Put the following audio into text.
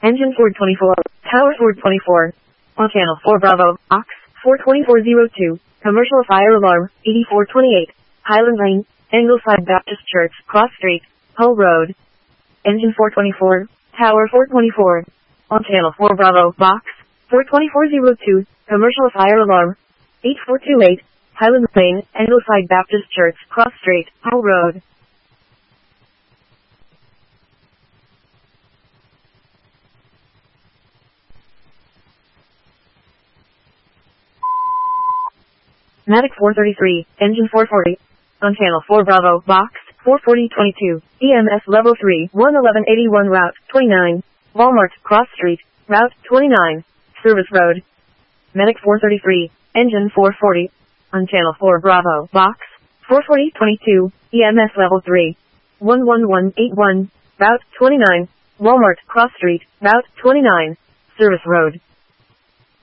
Engine 424, Tower 424. On channel 4 Bravo, Ox 42402, commercial fire alarm 8428, Highland Lane, Ingleside Baptist Church, Cross Street, Hull Road. Engine 424, Tower 424. On channel 4 Bravo, Box 42402, commercial fire alarm 8428, Highland Lane, Ingleside Baptist Church, Cross Street, Hull Road. Medic 433, Engine 440. On channel 4 Bravo, Box 44022, EMS Level 3, 11181 Route 29, Walmart, Cross Street, Route 29, Service Road. Medic 433, Engine 440. On channel 4 Bravo, Box 44022, EMS Level 3, 11181, Route 29, Walmart, Cross Street, Route 29, Service Road.